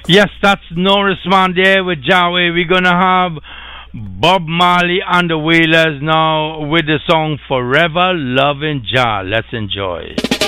Yes, that's no response there with Jaway. We're gonna have Bob Marley and the Wailers now with the song Forever Loving Jah. Let's enjoy.